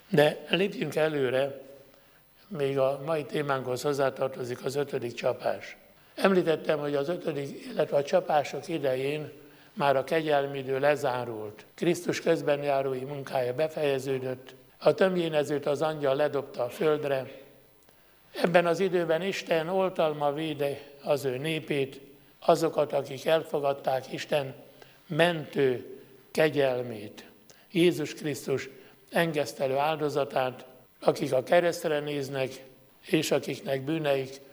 De lépjünk előre, még a mai témánkhoz hozzátartozik az 5. csapás. Említettem, hogy az 5., illetve a csapások idején már a kegyelmidő lezárult. Krisztus közbenjárói munkája befejeződött, a tömjénezőt az angyal ledobta a földre. Ebben az időben Isten oltalma véde az ő népét, azokat, akik elfogadták Isten mentő kegyelmét, Jézus Krisztus engesztelő áldozatát, akik a keresztre néznek, és akiknek bűneik